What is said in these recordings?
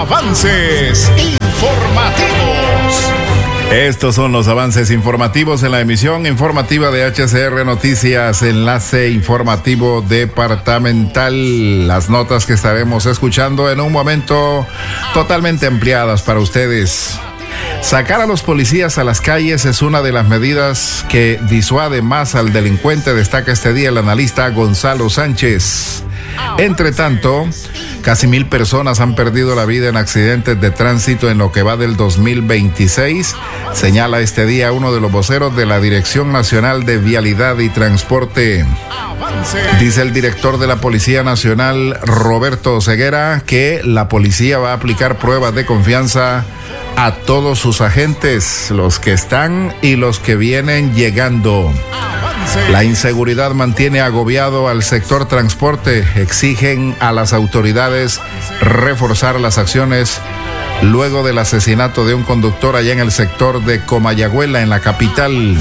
Avances informativos. Estos son los avances informativos en la emisión informativa de HCR Noticias, enlace informativo departamental. Las notas que estaremos escuchando en un momento totalmente ampliadas para ustedes. Sacar a los policías a las calles es una de las medidas que disuade más al delincuente, destaca este día el analista Gonzalo Sánchez. Entre tanto, casi 1,000 personas han perdido la vida en accidentes de tránsito en lo que va del 2026, señala este día uno de los voceros de la Dirección Nacional de Vialidad y Transporte. Dice el director de la Policía Nacional, Roberto Ceguera, que la policía va a aplicar pruebas de confianza a todos sus agentes, los que están y los que vienen llegando. La inseguridad mantiene agobiado al sector transporte. Exigen a las autoridades reforzar las acciones luego del asesinato de un conductor allá en el sector de Comayagüela, en la capital.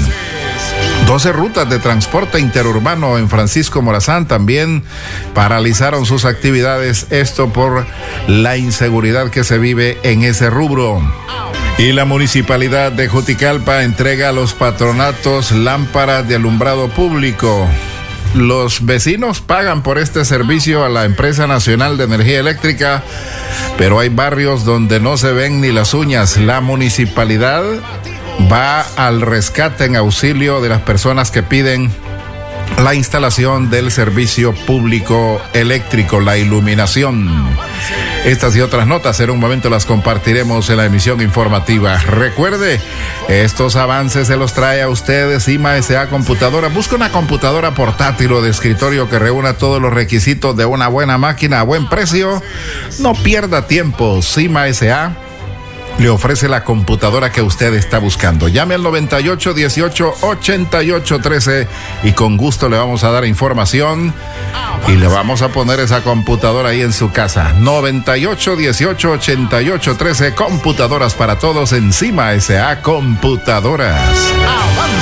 12 rutas de transporte interurbano en Francisco Morazán también paralizaron sus actividades, esto por la inseguridad que se vive en ese rubro. Y la municipalidad de Juticalpa entrega a los patronatos lámparas de alumbrado público. Los vecinos pagan por este servicio a la Empresa Nacional de Energía Eléctrica, pero hay barrios donde no se ven ni las uñas. La municipalidad va al rescate en auxilio de las personas que piden la instalación del servicio público eléctrico, la iluminación. Estas y otras notas en un momento las compartiremos en la emisión informativa. Recuerde, estos avances se los trae a ustedes CIMA S.A. Computadora. Busca una computadora portátil o de escritorio que reúna todos los requisitos de una buena máquina a buen precio. No pierda tiempo. CIMA S.A. le ofrece la computadora que usted está buscando. Llame al 98 18 88 13 y con gusto le vamos a dar información y le vamos a poner esa computadora ahí en su casa. 98 18 88 13, computadoras para todos en CIMA S.A. Computadoras.